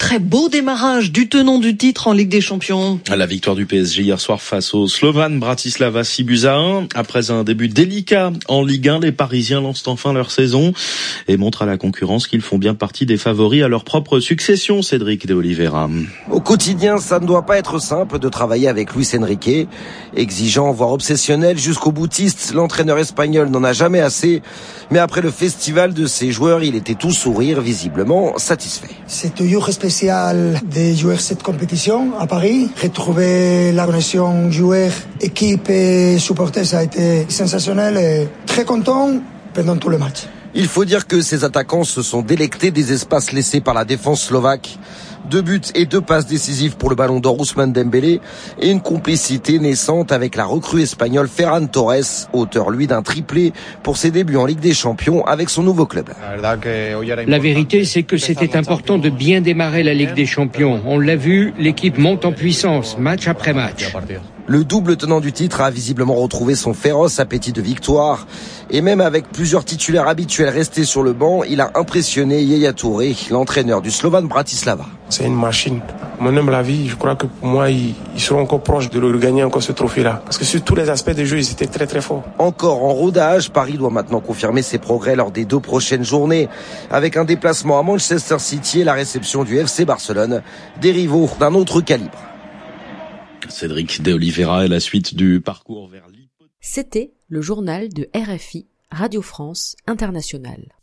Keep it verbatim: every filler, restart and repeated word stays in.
très beau démarrage du tenant du titre en Ligue des Champions. La victoire du P S G hier soir face au Slovan Bratislava six buts à un. Après un début délicat en Ligue un, les Parisiens lancent enfin leur saison et montrent à la concurrence qu'ils font bien partie des favoris à leur propre succession. Cédric de Oliveira. Au quotidien, ça ne doit pas être simple de travailler avec Luis Enrique. Exigeant, voire obsessionnel, jusqu'au boutiste, l'entraîneur espagnol n'en a jamais assez. Mais après le festival de ses joueurs, il était tout sourire, visiblement satisfait. C'est toujours spécial de jouer cette compétition à Paris. Retrouver la connexion joueur, équipe et supporters, ça a été sensationnel et très content pendant tout le match. Il faut dire que ces attaquants se sont délectés des espaces laissés par la défense slovaque. Deux buts et deux passes décisives pour le Ballon d'Or Ousmane Dembélé et une complicité naissante avec la recrue espagnole Ferran Torres, auteur lui d'un triplé pour ses débuts en Ligue des Champions avec son nouveau club. La vérité, c'est que c'était important de bien démarrer la Ligue des Champions. On l'a vu, l'équipe monte en puissance, match après match. Le double tenant du titre a visiblement retrouvé son féroce appétit de victoire. Et même avec plusieurs titulaires habituels restés sur le banc, il a impressionné Yaya Touré, l'entraîneur du Slovan Bratislava. C'est une machine. Mon humble avis, je crois que pour moi, ils, ils seront encore proches de le gagner encore ce trophée-là. Parce que sur tous les aspects du jeu, ils étaient très très forts. Encore en rodage, Paris doit maintenant confirmer ses progrès lors des deux prochaines journées. Avec un déplacement à Manchester City et la réception du F C Barcelone, des rivaux d'un autre calibre. Cédric de Oliveira et la suite du parcours vers l'hypothèse. C'était le journal de R F I, Radio France Internationale.